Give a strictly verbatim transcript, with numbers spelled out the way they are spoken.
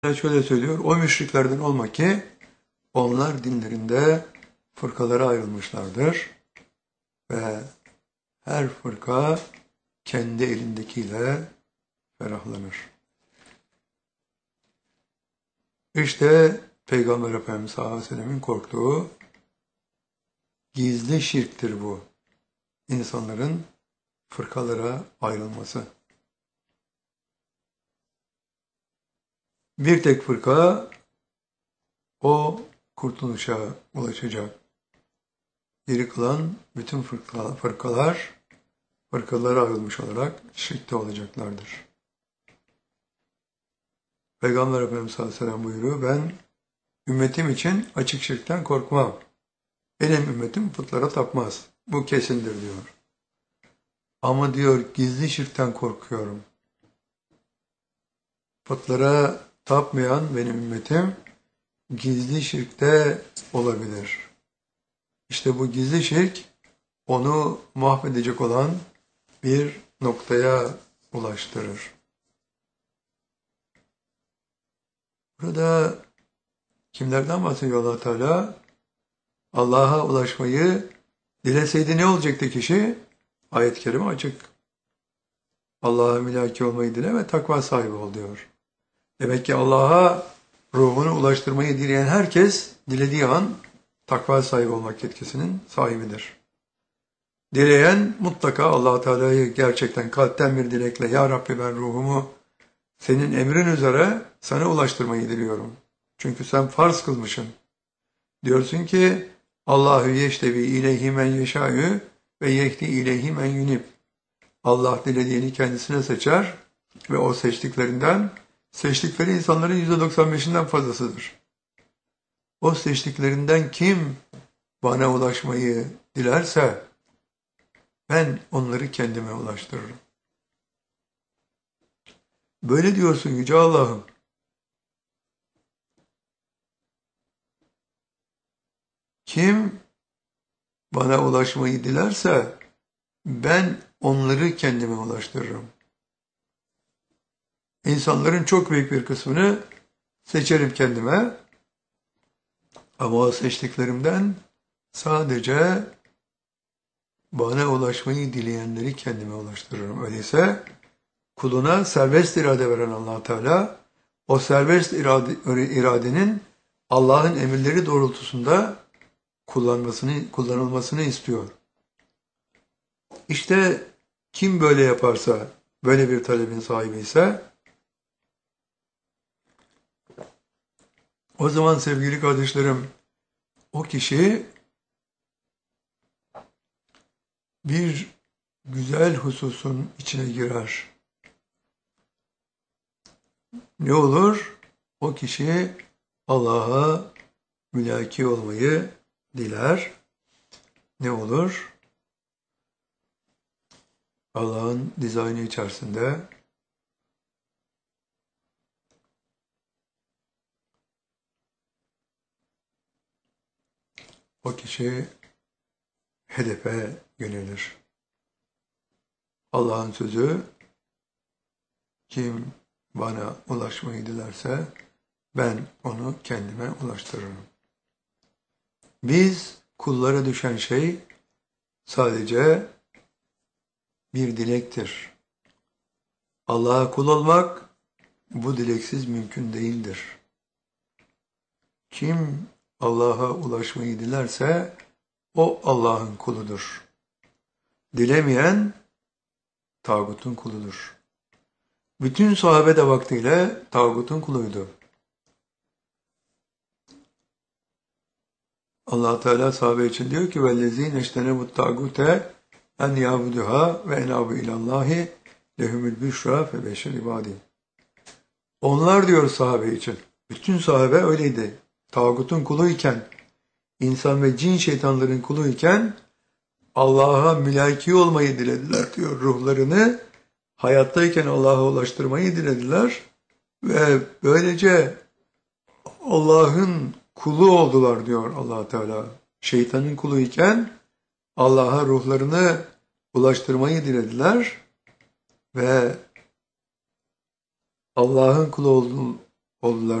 şöyle söylüyor, o müşriklerden olma ki onlar dinlerinde fırkalara ayrılmışlardır ve her fırka kendi elindekiyle ferahlanır. İşte Peygamber Efendimiz sallallahu aleyhi ve sellemin korktuğu gizli şirktir bu. İnsanların fırkalara ayrılması. Bir tek fırka o kurtuluşa ulaşacak. Geri kalan bütün fırkalar fırkalara ayrılmış olarak şirkte olacaklardır. Peygamber Efendimiz sallallahu aleyhi ve sellem buyuruyor, ben ümmetim için açık şirkten korkmam. Benim ümmetim putlara tapmaz. Bu kesindir diyor. Ama diyor gizli şirkten korkuyorum. Putlara tapmayan benim ümmetim gizli şirkte olabilir. İşte bu gizli şirk onu mahvedecek olan bir noktaya ulaştırır. Burada kimlerden bahsediyor Allah Teala? Allah'a ulaşmayı dileseydi ne olacaktı kişi? Ayet-i kerime açık. Allah'a mülaki olmayı dile ve takva sahibi ol diyor. Demek ki Allah'a ruhunu ulaştırmayı dileyen herkes dilediği an takva sahibi olmak yetkisinin sahibidir. Dileyen mutlaka Allah Teala'yı gerçekten kalpten bir dilekle ya Rabbi ben ruhumu senin emrin üzere sana ulaştırmayı diliyorum. Çünkü sen farz kılmışsın. Diyorsun ki Allahu yeştebi ileyhi men yeşâ'ü ve yehdi ileyhi men yunib. Allah dilediğini kendisine seçer ve o seçtiklerinden seçtikleri insanların yüzde doksan beşinden fazlasıdır. O seçtiklerinden kim bana ulaşmayı dilerse ben onları kendime ulaştırırım. Böyle diyorsun Yüce Allah'ım. Kim bana ulaşmayı dilerse ben onları kendime ulaştırırım. İnsanların çok büyük bir kısmını seçerim kendime ama o seçtiklerimden sadece bana ulaşmayı dileyenleri kendime ulaştırırım. Öyleyse kuluna serbest irade veren Allah Teala o serbest irade, iradenin Allah'ın emirleri doğrultusunda kullanmasını, kullanılmasını istiyor. İşte kim böyle yaparsa, böyle bir talebin sahibi ise o zaman sevgili kardeşlerim o kişi bir güzel hususun içine girer. Ne olur? O kişi Allah'a mülaki olmayı diler. Ne olur? Allah'ın dizaynı içerisinde o kişi hedefe yönelir. Allah'ın sözü kim bana ulaşmayı dilerse ben onu kendime ulaştırırım. Biz kullara düşen şey sadece bir dilektir. Allah'a kul olmak bu dileksiz mümkün değildir. Kim Allah'a ulaşmayı dilerse o Allah'ın kuludur. Dilemeyen tağutun kuludur. Bütün sahabe de vaktiyle tağutun kuluydu. Allah Teala sahabe için diyor ki وَالَّذ۪ينَ اَجْتَنَبُوا التَّاغُوتَ اَنْ يَعْبُدُهَا وَاَنَابُوا اِلَى اللّٰهِ لَهُمُ الْبُشْرَى فَبَشِّرْ عِبَادِهِ. Onlar diyor sahabe için. Bütün sahabe öyleydi. Tağutun kuluyken, insan ve cin şeytanların kuluyken Allah'a mülaki olmayı dilediler diyor. Ruhlarını hayattayken Allah'a ulaştırmayı dilediler ve böylece Allah'ın kulu oldular diyor Allah Teala. Şeytanın kuluyken Allah'a ruhlarını ulaştırmayı dilediler ve Allah'ın kulu oldular.